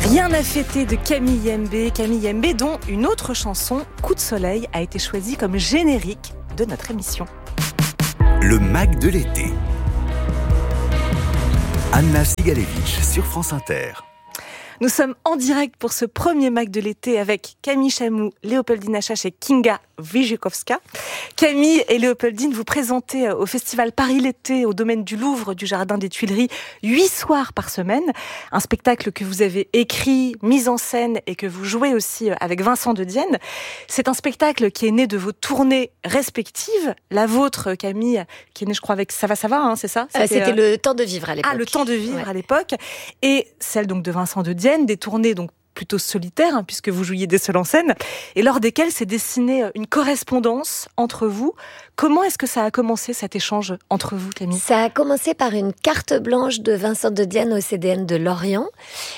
Rien à fêter de Camille Yembe. Camille Yembe dont une autre chanson, Coup de soleil, a été choisie comme générique de notre émission. Le Mac de l'été. Anna Sigalevitch sur France Inter. Nous sommes en direct pour ce premier Mac de l'été avec Camille Chamou, Léopoldine Achache et Kinga Wyjekowska. Camille et Léopoldine, vous présentez au festival Paris l'été au domaine du Louvre du Jardin des Tuileries 8 soirs par semaine. Un spectacle que vous avez écrit, mis en scène et que vous jouez aussi avec Vincent de Dienne. C'est un spectacle qui est né de vos tournées respectives. La vôtre, Camille, qui est née, je crois, avec Ça va, c'est ça ? C'était Le temps de vivre à l'époque. Ah, Le temps de vivre à l'époque. Et celle donc de Vincent de Dienne, des tournées donc plutôt solitaires, puisque vous jouiez des seuls en scène, et lors desquelles s'est dessinée une correspondance entre vous. Comment est-ce que ça a commencé, cet échange entre vous, Camille ? Ça a commencé par une carte blanche de Vincent de Dienne au CDN de Lorient.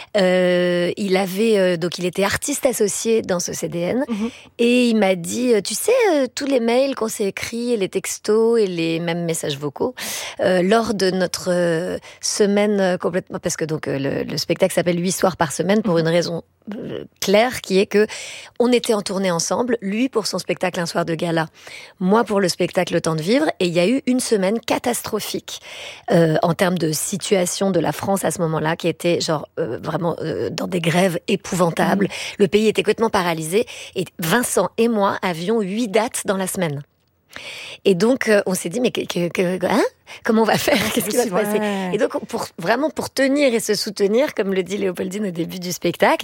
Il était artiste associé dans ce CDN, et il m'a dit, tu sais, tous les mails qu'on s'est écrits, et les textos, et les mêmes messages vocaux, lors de notre semaine complètement, parce que donc le spectacle s'appelle 8 soirs par semaine pour une raison claire, qui est que on était en tournée ensemble, lui pour son spectacle Un soir de gala, moi pour le spectacle Le temps de vivre, et il y a eu une semaine catastrophique en termes de situation de la France à ce moment-là, qui était vraiment dans des grèves épouvantables. Le pays était complètement paralysé, et Vincent et moi avions 8 dates dans la semaine. Et donc on s'est dit, mais comment on va faire ? Qu'est-ce qui va se passer ? Et donc pour tenir et se soutenir, comme le dit Léopoldine au début du spectacle,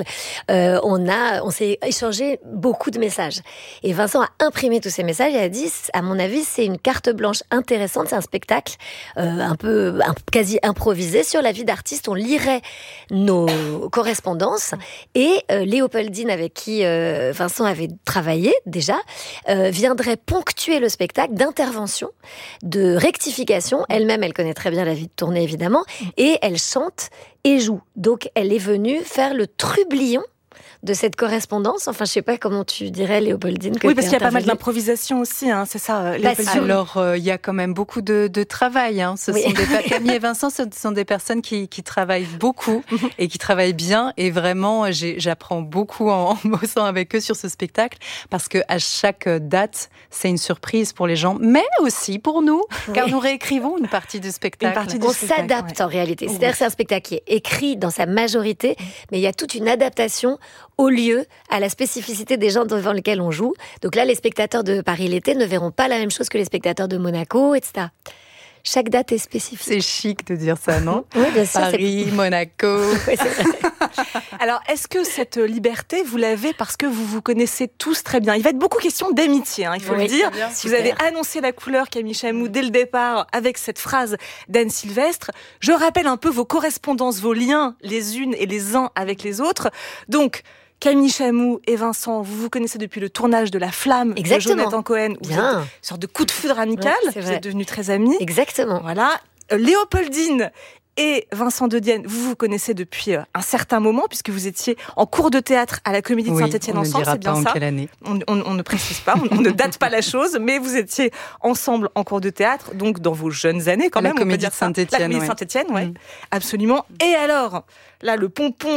on s'est échangé beaucoup de messages. Et Vincent a imprimé tous ces messages et a dit, à mon avis, c'est une carte blanche intéressante, c'est un spectacle quasi improvisé sur la vie d'artiste. On lirait nos correspondances, et Léopoldine, avec qui Vincent avait travaillé déjà, viendrait ponctuer le spectacle d'intervention, de rectification. Elle-même, elle connaît très bien la vie de tournée, évidemment, et elle chante et joue. Donc, elle est venue faire le trublion de cette correspondance. Enfin, je sais pas comment tu dirais, Léopoldine. Oui, parce qu'il y a pas mal d'improvisation aussi, c'est ça, Léopoldine. Alors, il y a quand même beaucoup de travail. Camille et Vincent, ce sont des personnes qui travaillent beaucoup et qui travaillent bien. Et vraiment, j'apprends beaucoup en bossant avec eux sur ce spectacle, parce que à chaque date, c'est une surprise pour les gens, mais aussi pour nous, car nous réécrivons une partie du spectacle. On s'adapte en réalité. C'est-à-dire que c'est un spectacle qui est écrit dans sa majorité, mais il y a toute une adaptation au lieu, à la spécificité des gens devant lesquels on joue. Donc là, les spectateurs de Paris l'été ne verront pas la même chose que les spectateurs de Monaco, etc. Chaque date est spécifique. C'est chic de dire ça, non ? Oui, bien sûr. Monaco. Oui, c'est vrai. Alors, est-ce que cette liberté, vous l'avez parce que vous vous connaissez tous très bien ? Il va être beaucoup question d'amitié, il faut le dire. Vous avez annoncé la couleur, Camille Chamou, dès le départ, avec cette phrase d'Anne Sylvestre. Je rappelle un peu vos correspondances, vos liens, les unes et les uns avec les autres. Donc, Camille Chamou et Vincent, vous vous connaissez depuis le tournage de La Flamme de Jonathan Cohen, où vous êtes une sorte de coup de foudre amical, vous êtes devenus très amis. Exactement. Voilà. Léopoldine et Vincent de Dienne, vous vous connaissez depuis un certain moment, puisque vous étiez en cours de théâtre à la Comédie de Saint-Étienne ensemble, c'est bien ça ? Quelle année. On ne précise pas, on ne date pas la chose, mais vous étiez ensemble en cours de théâtre, donc dans vos jeunes années quand même, on peut dire ça. La Comédie de Saint-Étienne, oui, absolument. Et alors, là, le pompon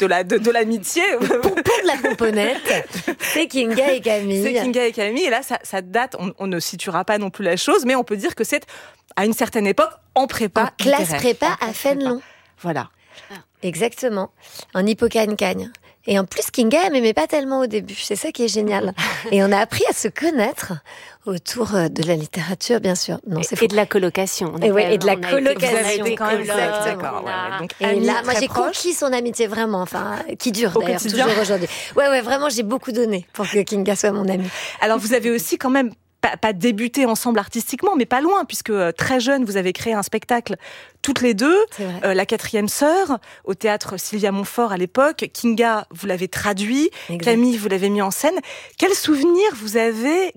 de l'amitié, le pompon de la pomponnette, c'est Kinga et Camille. Et là, ça date, on ne situera pas non plus la chose, mais on peut dire que c'est à une certaine époque en prépa. En classe prépa à Fénelon. Voilà. Exactement. En hippocagne-cagne. Et en plus, Kinga, elle m'aimait pas tellement au début. C'est ça qui est génial. Et on a appris à se connaître autour de la littérature, bien sûr. Non, c'est faux. Et de la colocation. Et de la colocation. Vous avez été quand même Exactement. Donc, et là, moi, j'ai conquis son amitié, vraiment. Enfin, qui dure d'ailleurs toujours aujourd'hui. Ouais, vraiment, j'ai beaucoup donné pour que Kinga soit mon amie. Alors, vous avez aussi quand même pas débuté ensemble artistiquement, mais pas loin, puisque très jeune, vous avez créé un spectacle toutes les deux, La quatrième sœur, au théâtre Sylvia Montfort à l'époque. Kinga, vous l'avez traduit, Camille, vous l'avez mis en scène. Quel souvenir vous avez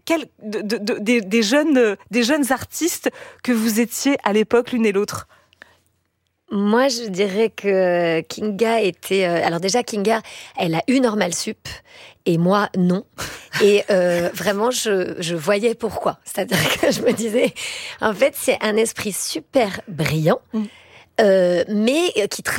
des jeunes artistes que vous étiez à l'époque l'une et l'autre ? Moi, je dirais que Kinga était... alors déjà, Kinga, elle a eu Normal Sup, et moi, non. Et vraiment, je voyais pourquoi. C'est-à-dire que je me disais, en fait, c'est un esprit super brillant, mais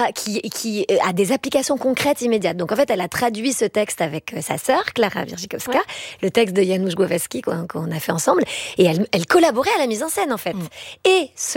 qui a des applications concrètes immédiates. Donc en fait, elle a traduit ce texte avec sa sœur, Klara Wierzchowska, le texte de Janusz Głowacki qu'on a fait ensemble, et elle collaborait à la mise en scène en fait. Et ce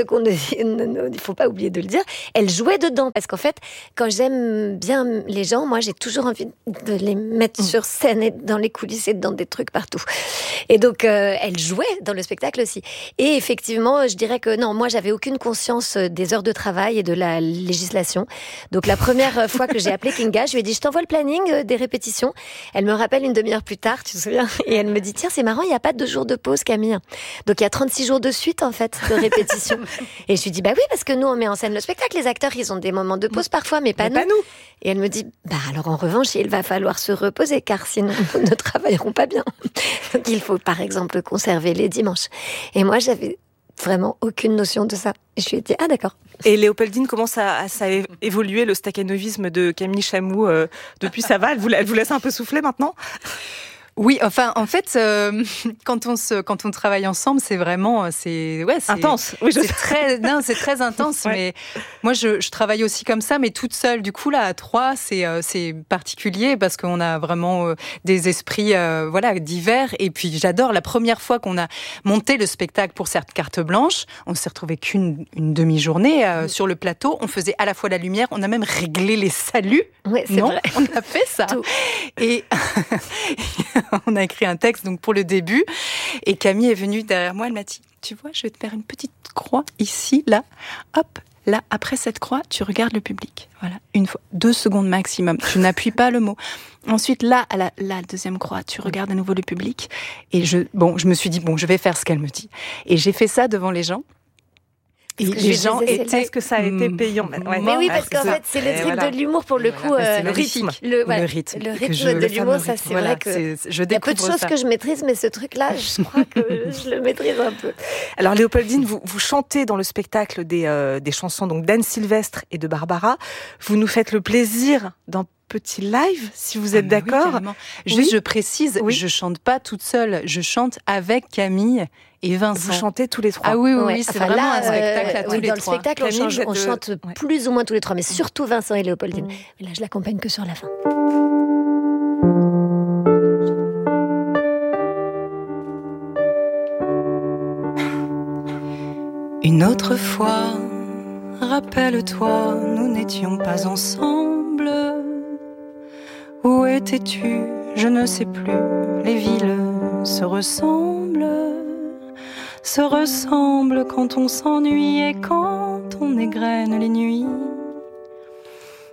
il faut pas oublier de le dire, elle jouait dedans, parce qu'en fait, quand j'aime bien les gens, moi j'ai toujours envie de les mettre sur scène et dans les coulisses et dans des trucs partout. Et donc elle jouait dans le spectacle aussi. Et effectivement, je dirais que non, moi j'avais aucune conscience des heures de travail et de la législation. Donc la première fois que j'ai appelé Kinga, je lui ai dit je t'envoie le planning des répétitions. Elle me rappelle une demi-heure plus tard, tu te souviens, et elle me dit tiens, c'est marrant, il n'y a pas de 2 jours de pause, Camille. Donc il y a 36 jours de suite en fait de répétition. Et je lui dis bah oui, parce que nous on met en scène le spectacle, les acteurs ils ont des moments de pause parfois, mais pas nous. Et elle me dit bah alors en revanche il va falloir se reposer car sinon nous ne travaillerons pas bien. Donc il faut par exemple conserver les dimanches. Et moi j'avais vraiment aucune notion de ça. Et je lui ai dit ah d'accord. Et Léopoldine, comment ça a évolué le staccanovisme de Camille Chamou depuis? Ça va, elle vous laisse un peu souffler maintenant? Oui, enfin, en fait, quand on travaille ensemble, c'est vraiment, c'est intense. Oui, c'est très intense. Mais moi, je travaille aussi comme ça, mais toute seule. Du coup, là, à 3, c'est particulier parce qu'on a vraiment des esprits, divers. Et puis, j'adore. La première fois qu'on a monté le spectacle pour cette carte blanche, on s'est retrouvé qu'une demi-journée sur le plateau. On faisait à la fois la lumière, on a même réglé les saluts. Oui, c'est vrai. On a fait ça. Tout. Et on a écrit un texte donc pour le début, et Camille est venue derrière moi, elle m'a dit tu vois, je vais te faire une petite croix ici, là, hop, là, après cette croix, tu regardes le public, voilà, 1 fois, 2 secondes maximum, tu n'appuies pas le mot. Ensuite, là, à la deuxième croix, tu regardes à nouveau le public, et je me suis dit je vais faire ce qu'elle me dit, et j'ai fait ça devant les gens. Et les gens étaient... Est-ce que ça a été payant? Mais oui, parce qu'en fait, c'est le truc de l'humour pour le coup. Le rythme. Le rythme de l'humour, ça, c'est vrai que... Je il y a peu de choses que je maîtrise, mais ce truc-là, je crois que je le maîtrise un peu. Alors, Léopoldine, vous chantez dans le spectacle des chansons donc d'Anne Sylvestre et de Barbara. Vous nous faites le plaisir d'un petit live, si vous êtes d'accord. Oui, je précise, je chante pas toute seule, je chante avec Camille et Vincent. Vous chantez tous les 3. Ah oui, c'est vraiment un spectacle à tous les 3. Dans le spectacle, on chante plus ou moins tous les 3, mais surtout Vincent et Léopoldine. Mais là, je l'accompagne que sur la fin. Une autre fois, rappelle-toi, nous n'étions pas ensemble. Où étais-tu? Je ne sais plus. Les villes se ressemblent quand on s'ennuie et quand on égrène les nuits.